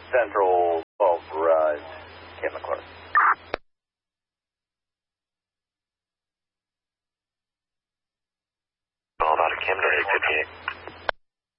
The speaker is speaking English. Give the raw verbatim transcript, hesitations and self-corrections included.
Central twelve, Rise, Kim McClure. All about a Kim to eight fifty-eight.